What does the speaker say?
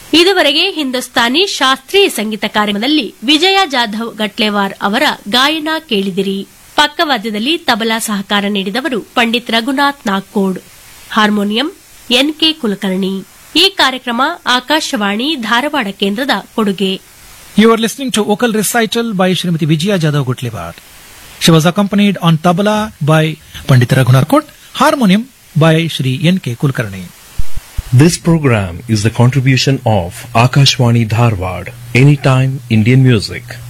ಇದುವರೆಗೆ ಹಿಂದೂಸ್ತಾನಿ ಶಾಸ್ತ್ರೀಯ ಸಂಗೀತ ಕಾರ್ಯಕ್ರಮದಲ್ಲಿ ವಿಜಯ ಜಾಧವ್ ಗಟ್ಲೇವಾರ್ ಅವರ ಗಾಯನ ಕೇಳಿದಿರಿ. ಪಕ್ಕವಾದ್ಯದಲ್ಲಿ ತಬಲಾ ಸಹಕಾರ ನೀಡಿದವರು ಪಂಡಿತ್ ರಘುನಾಥ್ ನಾಗ್ಕೋಡ್, ಹಾರ್ಮೋನಿಯಂ ಎನ್ಕೆ ಕುಲಕರ್ಣಿ. ಈ ಕಾರ್ಯಕ್ರಮ ಆಕಾಶವಾಣಿ ಧಾರವಾಡ ಕೇಂದ್ರದ ಕೊಡುಗೆ. You are listening to vocal recital by Srimati Vijaya Jadhav Gutlevar. She was accompanied on tabla by Pandit Raghunath Naggod, harmonium by Shri N.K. Kulkarni. This program is the contribution of Akashwani Dharwad, Anytime Indian Music.